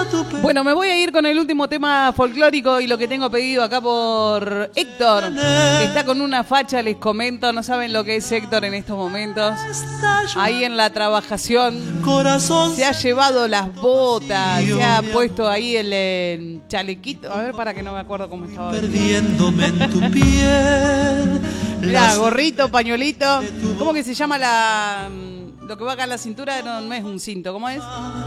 Bueno, me voy a ir con el último tema folclórico y lo que tengo pedido acá por Héctor, que está con una facha, les comento, no saben lo que es Héctor en estos momentos. Ahí en la trabajación se ha llevado las botas, se ha puesto ahí el chalequito, a ver, para que no me acuerdo cómo estaba. Perdiéndome en tu piel. Mirá, gorrito, pañuelito, ¿cómo que se llama lo que va acá en la cintura? No, no es un cinto, ¿cómo es?